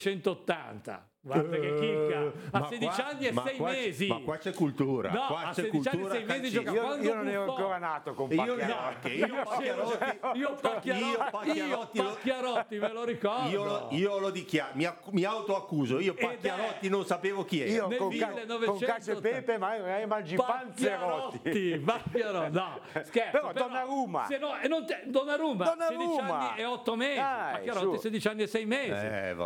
180. Guarda che chicca, a 16 anni e 6 mesi. Ma qua c'è cultura. No, qua a c'è 16 anni e cultura 6 mesi calcistica. gioca quando Io non ero Buffon. ancora nato con Io Pacchiarotti me lo ricordo. Io lo dichiaro, mi autoaccuso, io Pacchiarotti non sapevo chi era. Io Nel con 1980. Cacio e Pepe ma mangi Panzerotti. Pacchiarotti, no, scherzo. Però Donnarumma. Se no, Donnarumma, 16 anni e 8 mesi. Dai, Pacchiarotti su. 16 anni e 6 mesi.